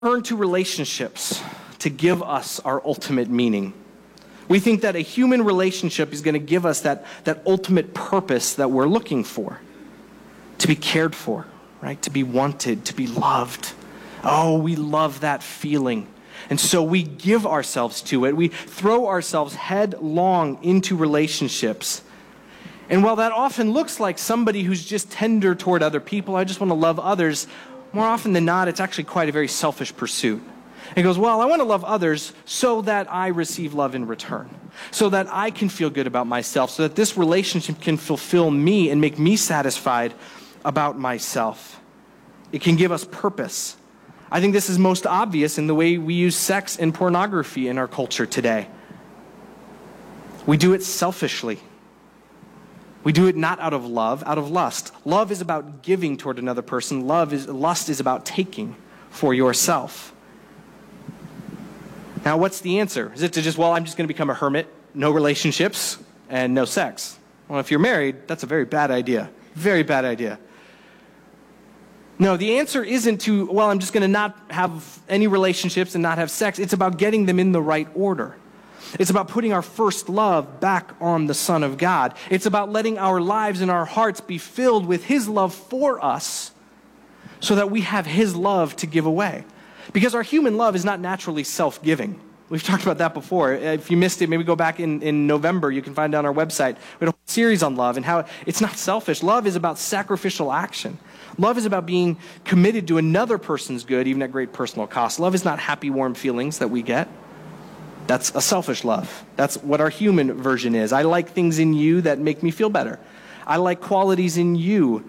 Turn to relationships to give us our ultimate meaning. We think that a human relationship is going to give us that ultimate purpose that we're looking for. To be cared for, right? To be wanted, to be loved. Oh, we love that feeling. And so we give ourselves to it. We throw ourselves headlong into relationships. And while that often looks like somebody who's just tender toward other people, I just want to love others, more often than not, it's actually quite a very selfish pursuit. And he goes, well, I want to love others so that I receive love in return, so that I can feel good about myself, so that this relationship can fulfill me and make me satisfied about myself. It can give us purpose. I think this is most obvious in the way we use sex and pornography in our culture today. We do it selfishly. We do it not out of love, out of lust. Love is about giving toward another person. Lust is about taking for yourself. Now, what's the answer? Is it to just, well, I'm just going to become a hermit, no relationships, and no sex? Well, if you're married, that's a very bad idea. Very bad idea. No, the answer isn't to, well, I'm just going to not have any relationships and not have sex. It's about getting them in the right order. It's about putting our first love back on the Son of God. It's about letting our lives and our hearts be filled with His love for us so that we have His love to give away. Because our human love is not naturally self-giving. We've talked about that before. If you missed it, maybe go back in November. You can find it on our website. We have a series on love and how it's not selfish. Love is about sacrificial action. Love is about being committed to another person's good, even at great personal cost. Love is not happy, warm feelings that we get. That's a selfish love. That's what our human version is. I like things in you that make me feel better. I like qualities in you,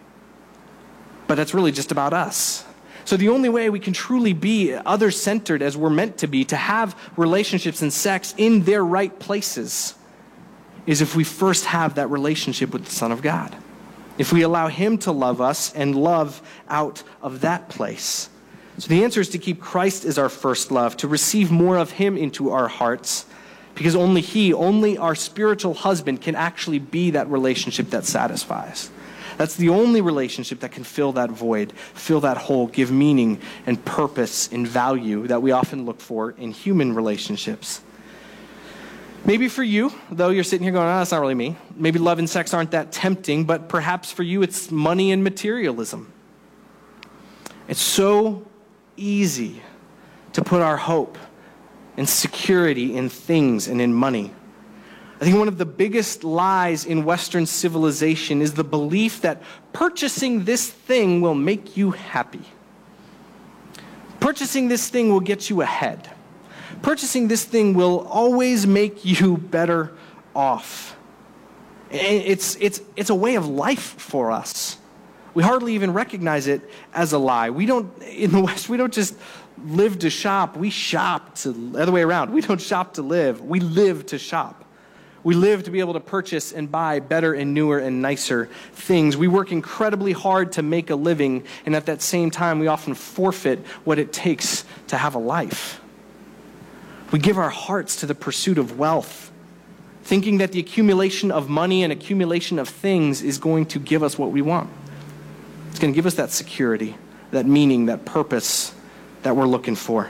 but that's really just about us. So the only way we can truly be other-centered as we're meant to be, to have relationships and sex in their right places, is if we first have that relationship with the Son of God. If we allow Him to love us and love out of that place. So the answer is to keep Christ as our first love, to receive more of Him into our hearts, because only He, only our spiritual husband, can actually be that relationship that satisfies. That's the only relationship that can fill that void, fill that hole, give meaning and purpose and value that we often look for in human relationships. Maybe for you, though you're sitting here going, oh, that's not really me. Maybe love and sex aren't that tempting, but perhaps for you it's money and materialism. It's so easy to put our hope and security in things and in money. I think one of the biggest lies in Western civilization is the belief that purchasing this thing will make you happy. Purchasing this thing will get you ahead. Purchasing this thing will always make you better off. It's a way of life for us. We hardly even recognize it as a lie. In the West, we don't just live to shop. We shop to, the other way around. We don't shop to live. We live to shop. We live to be able to purchase and buy better and newer and nicer things. We work incredibly hard to make a living, and at that same time, we often forfeit what it takes to have a life. We give our hearts to the pursuit of wealth, thinking that the accumulation of money and accumulation of things is going to give us what we want. It's going to give us that security, that meaning, that purpose that we're looking for.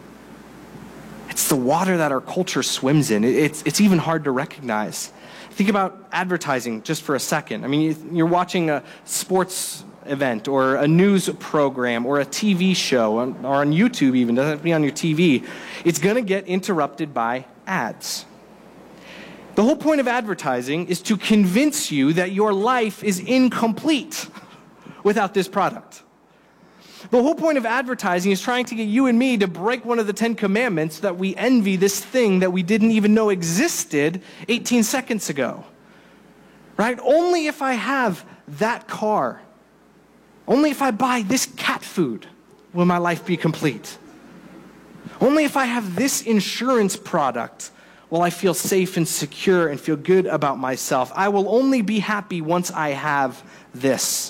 It's the water that our culture swims in. It's even hard to recognize. Think about advertising just for a second. I mean, you're watching a sports event or a news program or a TV show or on YouTube even. It doesn't have to be on your TV. It's going to get interrupted by ads. The whole point of advertising is to convince you that your life is incomplete without this product. The whole point of advertising is trying to get you and me to break one of the 10 commandments so that we envy this thing that we didn't even know existed 18 seconds ago. Right? Only if I have that car, only if I buy this cat food will my life be complete. Only if I have this insurance product will I feel safe and secure and feel good about myself. I will only be happy once I have this.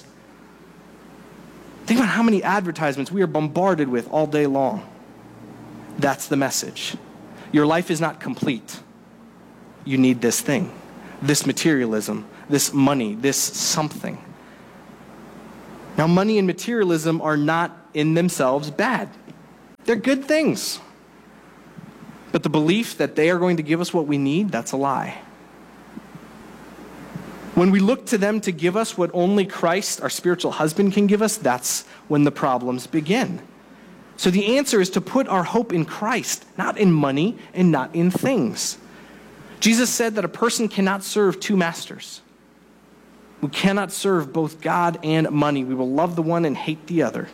Think about how many advertisements we are bombarded with all day long. That's the message. Your life is not complete. You need this thing, this materialism, this money, this something. Now, money and materialism are not in themselves bad. They're good things. But the belief that they are going to give us what we need, that's a lie. When we look to them to give us what only Christ, our spiritual husband, can give us, that's when the problems begin. So the answer is to put our hope in Christ, not in money and not in things. Jesus said that a person cannot serve two masters. We cannot serve both God and money. We will love the one and hate the other.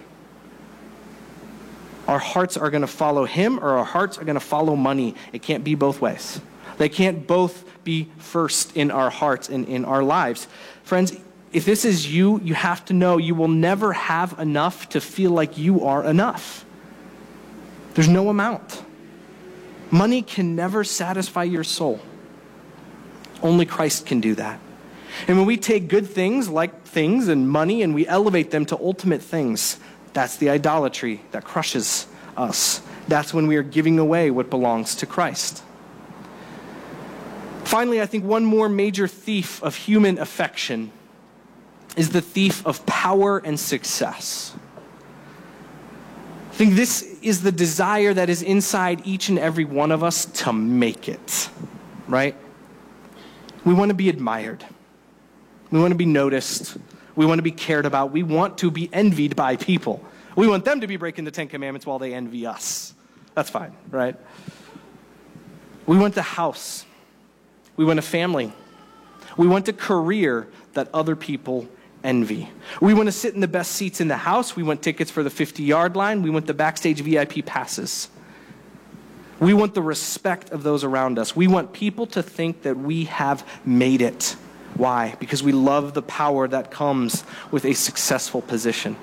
Our hearts are going to follow him, or our hearts are going to follow money. It can't be both ways. They can't both be first in our hearts and in our lives. Friends, if this is you, you have to know you will never have enough to feel like you are enough. There's no amount. Money can never satisfy your soul. Only Christ can do that. And when we take good things like things and money and we elevate them to ultimate things, that's the idolatry that crushes us. That's when we are giving away what belongs to Christ. Finally, I think one more major thief of human affection is the thief of power and success. I think this is the desire that is inside each and every one of us to make it, right? We want to be admired. We want to be noticed. We want to be cared about. We want to be envied by people. We want them to be breaking the Ten Commandments while they envy us. That's fine, right? We want the house. We want a family. We want a career that other people envy. We want to sit in the best seats in the house. We want tickets for the 50-yard line. We want the backstage VIP passes. We want the respect of those around us. We want people to think that we have made it. Why? Because we love the power that comes with a successful position.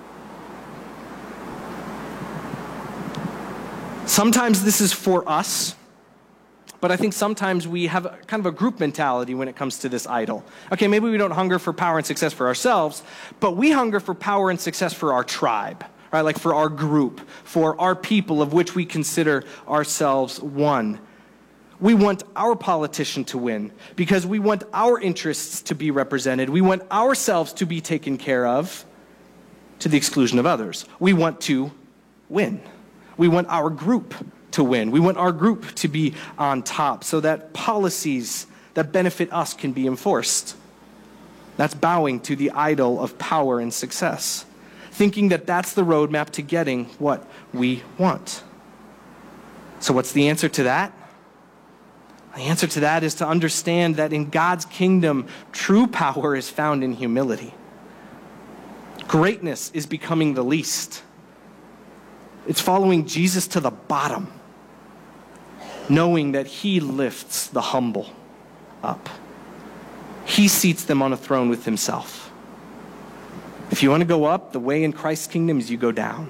Sometimes this is for us, but I think sometimes we have kind of a group mentality when it comes to this idol. Okay, maybe we don't hunger for power and success for ourselves, but we hunger for power and success for our tribe, right? Like for our group, for our people of which we consider ourselves one. We want our politician to win because we want our interests to be represented. We want ourselves to be taken care of to the exclusion of others. We want to win. We want our group to win. We want our group to be on top so that policies that benefit us can be enforced. That's bowing to the idol of power and success, thinking that that's the roadmap to getting what we want. So what's the answer to that? The answer to that is to understand that in God's kingdom, true power is found in humility. Greatness is becoming the least. It's following Jesus to the bottom, knowing that he lifts the humble up. He seats them on a throne with himself. If you want to go up, the way in Christ's kingdom is you go down.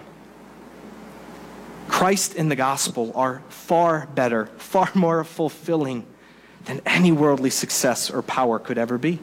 Christ and the gospel are far better, far more fulfilling than any worldly success or power could ever be.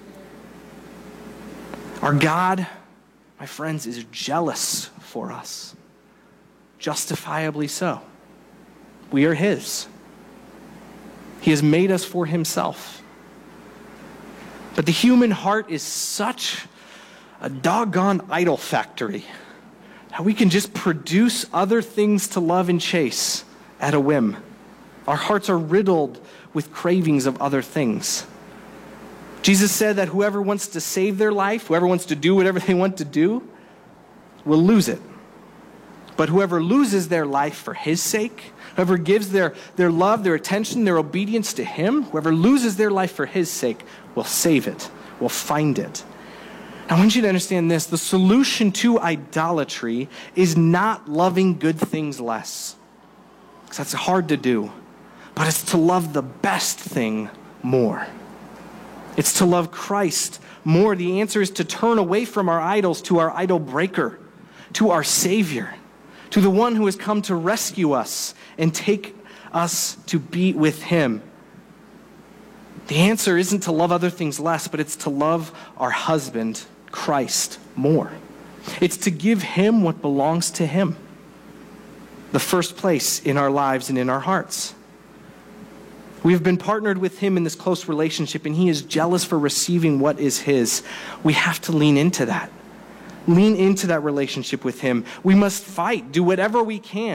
Our God, my friends, is jealous for us. Justifiably so. We are his. He has made us for himself. But the human heart is such a doggone idol factory. How we can just produce other things to love and chase at a whim. Our hearts are riddled with cravings of other things. Jesus said that whoever wants to save their life, whoever wants to do whatever they want to do, will lose it. But whoever loses their life for his sake, whoever gives their love, their attention, their obedience to him, whoever loses their life for his sake will save it, will find it. I want you to understand this. The solution to idolatry is not loving good things less, because that's hard to do, but it's to love the best thing more. It's to love Christ more. The answer is to turn away from our idols to our idol breaker, to our Savior, to the one who has come to rescue us and take us to be with him. The answer isn't to love other things less, but it's to love our husband, Christ, more. It's to give him what belongs to him, the first place in our lives and in our hearts. We have been partnered with him in this close relationship, and he is jealous for receiving what is his. We have to lean into that. Lean into that relationship with him. We must fight, do whatever we can